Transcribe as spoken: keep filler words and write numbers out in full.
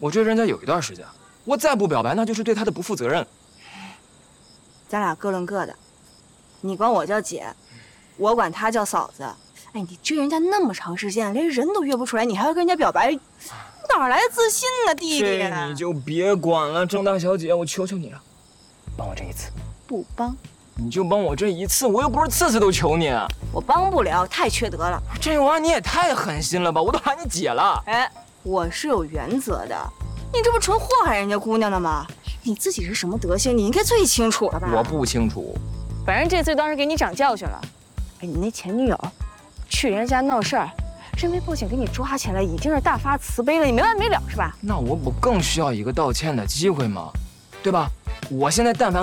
我追人家有一段时间，我再不表白，那就是对她的不负责任。 咱俩各论各的，你管我叫姐，我管她叫嫂子。哎，你追人家那么长时间，连人都约不出来，你还要跟人家表白，哪来的自信呢，弟弟？ 这你就别管了，郑大小姐，我求求你了，帮我这一次。 不帮， 你就帮我这一次，我又不是次次都求你。 我帮不了，太缺德了。 这娃你也太狠心了吧！我都喊你姐了。 哎，我是有原则的，你这不纯祸害人家姑娘的吗？你自己是什么德行，你应该最清楚了吧？ 我不清楚， 反正这次当是给你长教训了。哎，你那前女友去人家闹事儿，人没报警给你抓起来，已经是大发慈悲了，你没完没了是吧？ 那我不更需要一个道歉的机会吗？对吧？我现在但凡